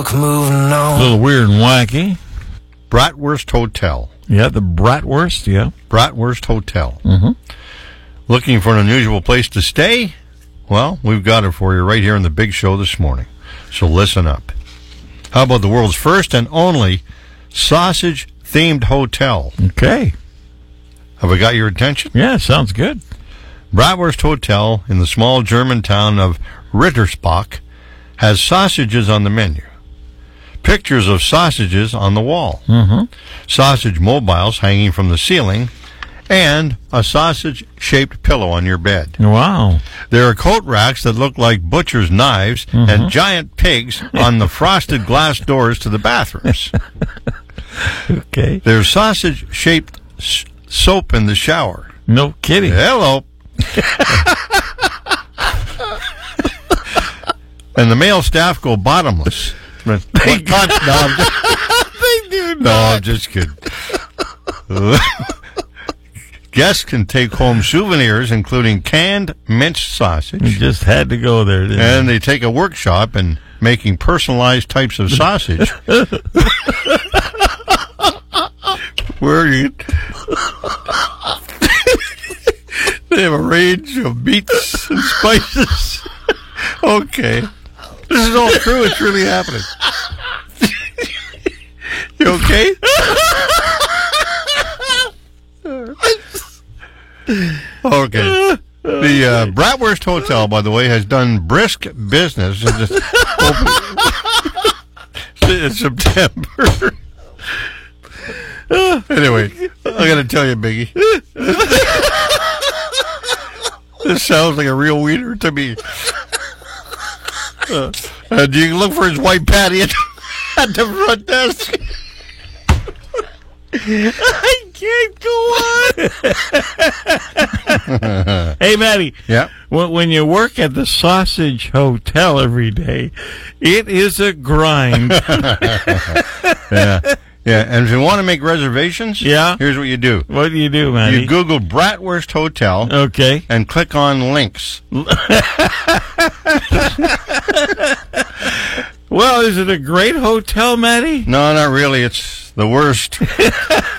Moving A on. little weird and wacky. Bratwurst Hotel. Yeah, the Bratwurst, yeah. Bratwurst Hotel. Mm-hmm. Looking for an unusual place to stay? Well, we've got it for you right here on the Big Show this morning. So listen up. How about the world's first and only sausage-themed hotel? Okay. Have I got your attention? Yeah, sounds good. Bratwurst Hotel in the small German town of Rittersbach has sausages on the menu. Pictures of sausages on the wall. Mm-hmm. Sausage mobiles hanging from the ceiling, and a sausage-shaped pillow on your bed. Wow. There are coat racks that look like butcher's knives and giant pigs on the frosted glass doors to the bathrooms. Okay. There's sausage-shaped soap in the shower. No kidding. Hello. And the male staff go bottomless. No, I'm just kidding. Guests can take home souvenirs, including canned minced sausage. You just had to go there, didn't And they take a workshop in making personalized types of sausage. Where you... They have a range of meats and spices. Okay. This is all true. It's really happening. You okay? Okay. The Bratwurst Hotel, by the way, has done brisk business in September. Anyway, I got to tell you, Biggie. This sounds like a real wiener to me. Do you look for his white patty at the front desk? I can't go on. Hey, Matty. Yeah. When you work at the Sausage Hotel every day, it is a grind. Yeah. Yeah, and if you want to make reservations, Yeah. here's what you do. What do you do, Matty? You Google Bratwurst Hotel Okay. and click on links. Well, is it a great hotel, Matty? No, not really. It's the worst.